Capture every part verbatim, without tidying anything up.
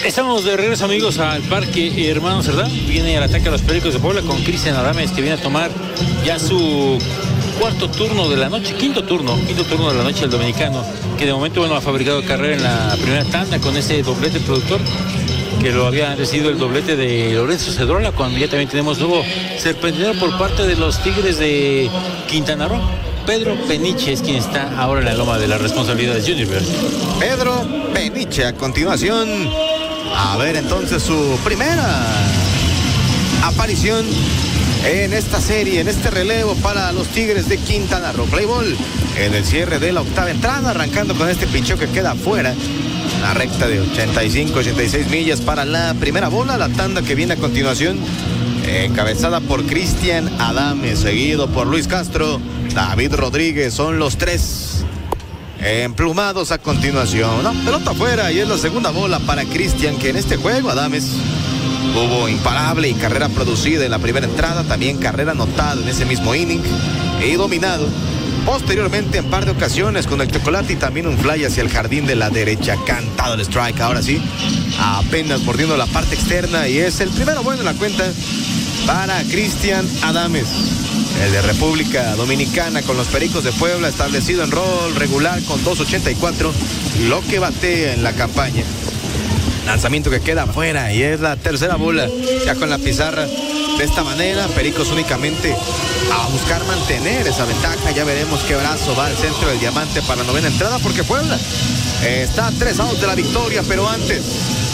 Estamos de regreso, amigos, al Parque Hermano Cerdá. Viene al ataque a los Pericos de Puebla con Cristian Adames, que viene a tomar ya su cuarto turno de la noche, quinto turno, quinto turno de la noche, el dominicano, que de momento, bueno, ha fabricado carrera en la primera tanda con ese doblete productor, que lo había recibido el doblete de Lorenzo Cedrola, cuando ya también tenemos nuevo serpentinero por parte de los Tigres de Quintana Roo. Pedro Peniche es quien está ahora en la loma de las responsabilidades Junior. Pedro Peniche, a continuación, a ver entonces su primera aparición en esta serie, en este relevo para los Tigres de Quintana Roo. Play ball en el cierre de la octava entrada, arrancando con este picheo que queda fuera. Una recta de ochenta y cinco, ochenta y seis millas para la primera bola. La tanda que viene a continuación, encabezada por Cristian Adames, seguido por Luis Castro, David Rodríguez. Son los tres emplumados a continuación. No, pelota afuera y es la segunda bola para Cristian, que en este juego Adames hubo imparable y carrera producida en la primera entrada, también carrera anotada en ese mismo inning y dominado posteriormente en par de ocasiones con el chocolate y también un fly hacia el jardín de la derecha. Cantado el strike, ahora sí, apenas mordiendo la parte externa, y es el primero bueno en la cuenta para Cristian Adames, el de República Dominicana, con los Pericos de Puebla, establecido en rol regular con dos ochenta y cuatro, lo que batea en la campaña. Lanzamiento que queda afuera y es la tercera bola ya con la pizarra. De esta manera, Pericos únicamente a buscar mantener esa ventaja. Ya veremos qué brazo va al centro del diamante para la novena entrada, porque Puebla está a tres outs de la victoria. Pero antes,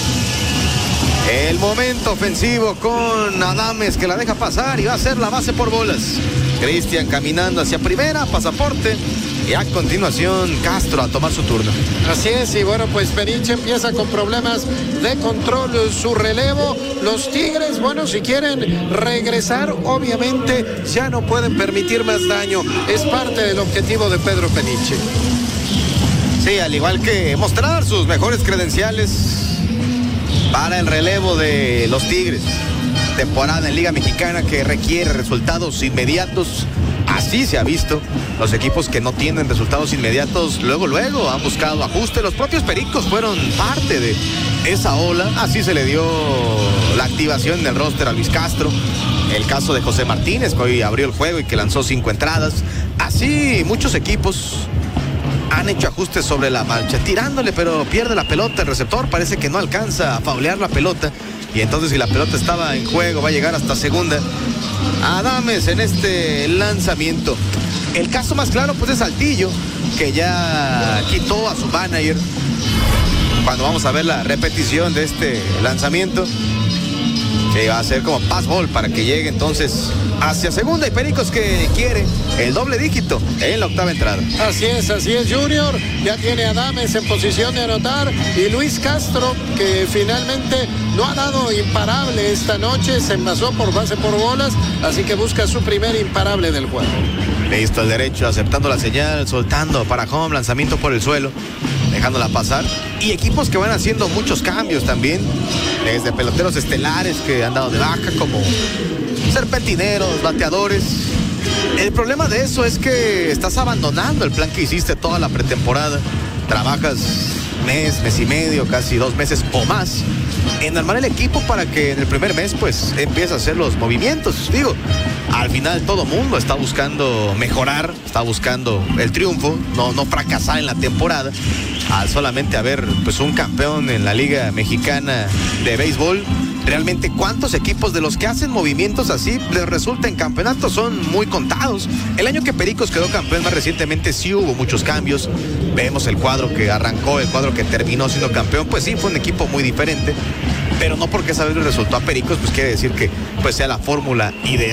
el momento ofensivo con Adames, que la deja pasar y va a ser la base por bolas. Cristian caminando hacia primera, pasaporte. Y a continuación Castro a tomar su turno. Así es, y bueno, pues Peniche empieza con problemas de control su relevo. Los Tigres, bueno, si quieren regresar, obviamente ya no pueden permitir más daño. Es parte del objetivo de Pedro Peniche. Sí, al igual que mostrar sus mejores credenciales para el relevo de los Tigres. Temporada en Liga Mexicana que requiere resultados inmediatos. Así se ha visto. Los equipos que no tienen resultados inmediatos, luego, luego han buscado ajuste. Los propios Pericos fueron parte de esa ola. Así se le dio la activación en el roster a Luis Castro. El caso de José Martínez, que hoy abrió el juego y que lanzó cinco entradas. Así muchos equipos han hecho ajustes sobre la marcha, tirándole, pero pierde la pelota. El receptor parece que no alcanza a faulear la pelota. Y entonces, si la pelota estaba en juego, va a llegar hasta segunda. Adames en este lanzamiento. El caso más claro, pues, es Saltillo, que ya quitó a su manager. Cuando vamos a ver la repetición de este lanzamiento, que va a ser como pass ball para que llegue entonces hacia segunda, y Pericos que quiere el doble dígito en la octava entrada. Así es, así es, Junior. Ya tiene a Adames en posición de anotar, y Luis Castro, que finalmente no ha dado imparable esta noche, se envasó por base por bolas, así que busca su primer imparable del juego. Listo el derecho, aceptando la señal, soltando para home, lanzamiento por el suelo, dejándola pasar. Y equipos que van haciendo muchos cambios también, desde peloteros estelares que han dado de baja, como serpentineros, bateadores. El problema de eso es que estás abandonando el plan que hiciste toda la pretemporada. Trabajas mes, mes y medio, casi dos meses o más en armar el equipo para que en el primer mes pues empiece a hacer los movimientos. Digo, al final todo mundo está buscando mejorar, está buscando el triunfo, no, no fracasar en la temporada. Al solamente haber pues un campeón en la Liga Mexicana de Béisbol, realmente cuántos equipos de los que hacen movimientos así les resulta en campeonatos son muy contados. El año que Pericos quedó campeón más recientemente sí hubo muchos cambios. Vemos el cuadro que arrancó, el cuadro que terminó siendo campeón, pues sí fue un equipo muy diferente, pero no porque esa vez le resultó a Pericos pues quiere decir que pues sea la fórmula ideal.